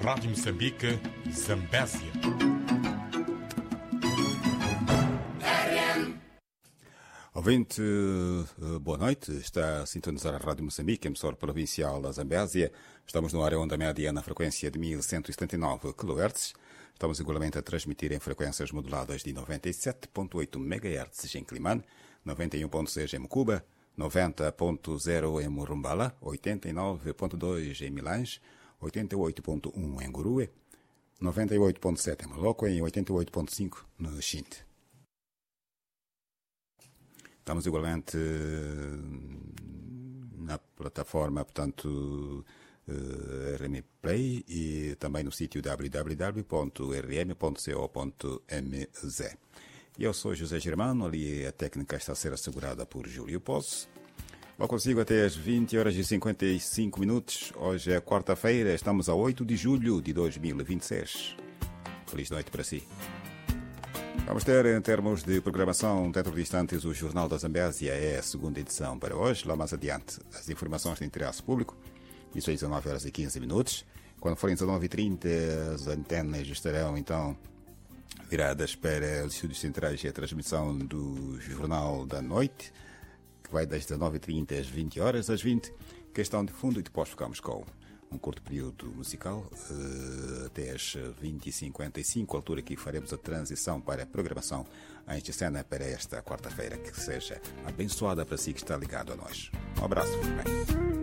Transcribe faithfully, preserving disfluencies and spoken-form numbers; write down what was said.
Rádio Moçambique, Zambésia. Ouvinte, boa noite. Está a sintonizar a Rádio Moçambique, emissora provincial da Zambésia. Estamos no área onda média na frequência de mil cento e setenta e nove quilohertz. Estamos igualmente a transmitir em frequências moduladas de noventa e sete vírgula oito megahertz em Climane, noventa e um vírgula seis em Mucuba, noventa vírgula zero em Murumbala, oitenta e nove vírgula dois em Milange, oitenta e oito vírgula um em Gurue, noventa e oito vírgula sete em Maloco e oitenta e oito vírgula cinco no Xinte. Estamos igualmente na plataforma, portanto, R M Play e também no sítio w w w ponto r m ponto co ponto m z. Eu sou José Germano, ali a técnica está a ser assegurada por Júlio Poço. Eu consigo até às vinte horas e cinquenta e cinco minutos. Hoje é quarta-feira, estamos a oito de julho de dois mil e vinte e seis. Feliz noite para si. Vamos ter, em termos de programação, dentro de instantes, o Jornal da Zambésia é a segunda edição para hoje. Lá mais adiante, as informações de interesse público. Isso às dezenove horas e quinze minutos. Quando forem dezenove e trinta, as antenas estarão, então, viradas para os estúdios centrais e a transmissão do Jornal da Noite, que vai das dezenove e trinta às vinte horas. Às vinte, questão de fundo, e depois ficamos com um curto período musical, uh, até às vinte e cinquenta e cinco, altura que faremos a transição para a programação em cena para esta quarta-feira. Que seja abençoada para si que está ligado a nós. Um abraço. Bem.